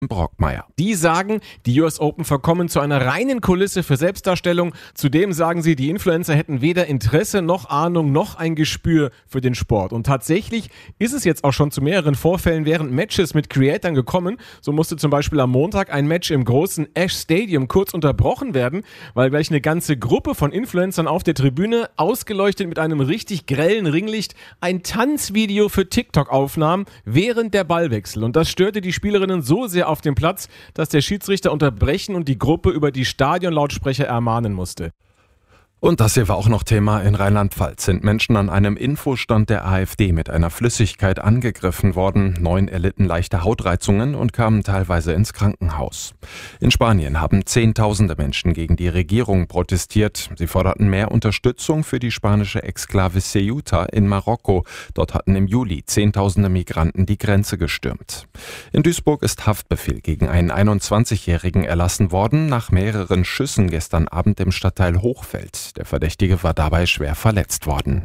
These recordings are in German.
Brockmeier. Die sagen, die US Open verkommen zu einer reinen Kulisse für Selbstdarstellung. Zudem sagen sie, die Influencer hätten weder Interesse noch Ahnung noch ein Gespür für den Sport. Und tatsächlich ist es jetzt auch schon zu mehreren Vorfällen während Matches mit Creatern gekommen. So musste zum Beispiel am Montag ein Match im großen Ash Stadium kurz unterbrochen werden, weil gleich eine ganze Gruppe von Influencern auf der Tribüne, ausgeleuchtet mit einem richtig grellen Ringlicht, ein Tanzvideo für TikTok aufnahm während der Ballwechsel. Und das störte die Spielerinnen so sehr auf dem Platz, dass der Schiedsrichter unterbrechen und die Gruppe über die Stadionlautsprecher ermahnen musste. Und das hier war auch noch Thema. In Rheinland-Pfalz sind Menschen an einem Infostand der AfD mit einer Flüssigkeit angegriffen worden. 9 erlitten leichte Hautreizungen und kamen teilweise ins Krankenhaus. In Spanien haben Zehntausende Menschen gegen die Regierung protestiert. Sie forderten mehr Unterstützung für die spanische Exklave Ceuta in Marokko. Dort hatten im Juli Zehntausende Migranten die Grenze gestürmt. In Duisburg ist Haftbefehl gegen einen 21-Jährigen erlassen worden, nach mehreren Schüssen gestern Abend im Stadtteil Hochfeld. Der Verdächtige war dabei schwer verletzt worden.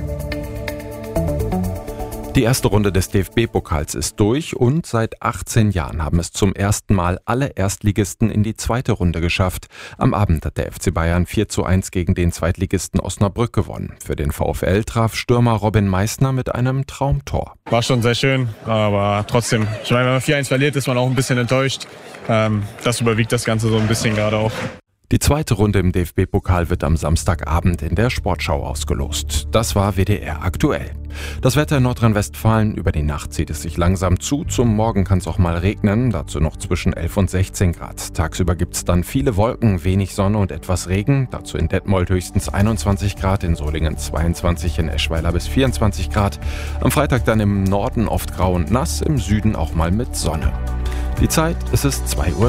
Die erste Runde des DFB-Pokals ist durch und seit 18 Jahren haben es zum ersten Mal alle Erstligisten in die zweite Runde geschafft. Am Abend hat der FC Bayern 4:1 gegen den Zweitligisten Osnabrück gewonnen. Für den VfL traf Stürmer Robin Meissner mit einem Traumtor. War schon sehr schön, aber trotzdem, ich meine, wenn man 4:1 verliert, ist man auch ein bisschen enttäuscht. Das überwiegt das Ganze so ein bisschen gerade auch. Die zweite Runde im DFB-Pokal wird am Samstagabend in der Sportschau ausgelost. Das war WDR aktuell. Das Wetter in Nordrhein-Westfalen: über die Nacht zieht es sich langsam zu. Zum Morgen kann es auch mal regnen, dazu noch zwischen 11 und 16 Grad. Tagsüber gibt es dann viele Wolken, wenig Sonne und etwas Regen. Dazu in Detmold höchstens 21 Grad, in Solingen 22, in Eschweiler bis 24 Grad. Am Freitag dann im Norden oft grau und nass, im Süden auch mal mit Sonne. Die Zeit, es ist 2:03 Uhr.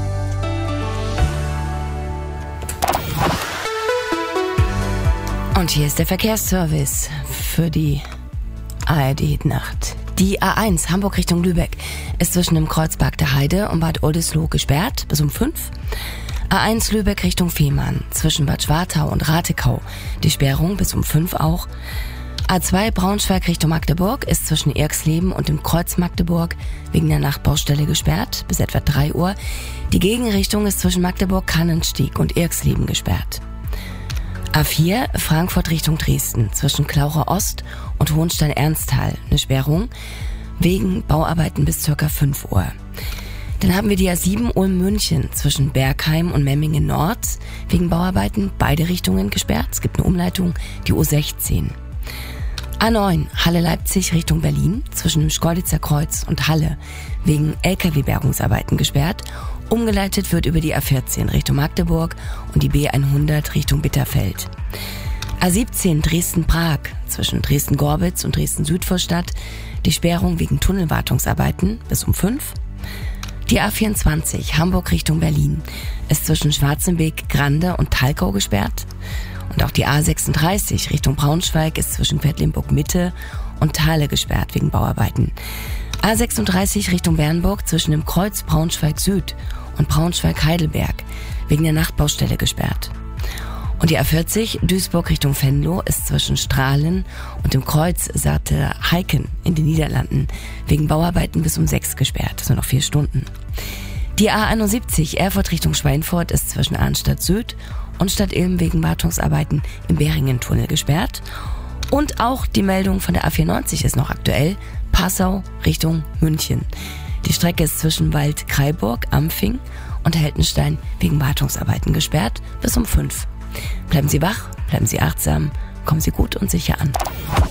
Und hier ist der Verkehrsservice für die ARD-Nacht. Die A1 Hamburg Richtung Lübeck ist zwischen dem Kreuzberg der Heide und Bad Oldesloe gesperrt bis um 5. A1 Lübeck Richtung Fehmarn zwischen Bad Schwartau und Ratekau die Sperrung bis um 5 auch. A2 Braunschweig Richtung Magdeburg ist zwischen Erxleben und dem Kreuz Magdeburg wegen der Nachtbaustelle gesperrt bis etwa 3 Uhr. Die Gegenrichtung ist zwischen Magdeburg-Kannenstieg und Erxleben gesperrt. A4 Frankfurt Richtung Dresden zwischen Klaucher Ost und Hohenstein-Ernsthal eine Sperrung wegen Bauarbeiten bis ca. 5 Uhr. Dann haben wir die A7 Ulm-München zwischen Bergheim und Memmingen Nord wegen Bauarbeiten beide Richtungen gesperrt. Es gibt eine Umleitung, die U16. A9 Halle-Leipzig Richtung Berlin zwischen dem Schkeuditzer Kreuz und Halle wegen LKW-Bergungsarbeiten gesperrt. Umgeleitet wird über die A14 Richtung Magdeburg und die B100 Richtung Bitterfeld. A17 Dresden-Prag zwischen Dresden-Gorbitz und Dresden-Südvorstadt die Sperrung wegen Tunnelwartungsarbeiten bis um 5. Die A24 Hamburg Richtung Berlin ist zwischen Schwarzenbeek, Grande und Talkau gesperrt. Und auch die A36 Richtung Braunschweig ist zwischen Quedlinburg Mitte und Thale gesperrt wegen Bauarbeiten. A36 Richtung Bernburg zwischen dem Kreuz Braunschweig Süd und Braunschweig-Heidelberg wegen der Nachtbaustelle gesperrt. Und die A40 Duisburg Richtung Venlo ist zwischen Strahlen und dem Kreuz Saate-Heiken in den Niederlanden wegen Bauarbeiten bis um 6 gesperrt. Das sind noch 4 Stunden. Die A71 Erfurt Richtung Schweinfurt ist zwischen Arnstadt Süd und Stadt Ilm wegen Wartungsarbeiten im Beringen-Tunnel gesperrt. Und auch die Meldung von der A94 ist noch aktuell. Passau Richtung München. Die Strecke ist zwischen Wald-Kraiburg, Ampfing und Heltenstein wegen Wartungsarbeiten gesperrt bis um 5. Bleiben Sie wach, bleiben Sie achtsam, kommen Sie gut und sicher an.